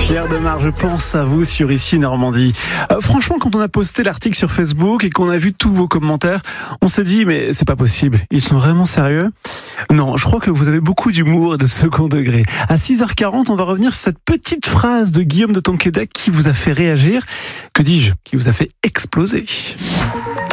Pierre Demar, je pense à vous sur Ici Normandie. Franchement, quand on a posté l'article sur Facebook et qu'on a vu tous vos commentaires, on s'est dit, mais c'est pas possible, ils sont vraiment sérieux? Non, je crois que vous avez beaucoup d'humour et de second degré. À 6h40, on va revenir sur cette petite phrase de Guillaume de Tonquédec qui vous a fait réagir. Que dis-je? Qui vous a fait exploser.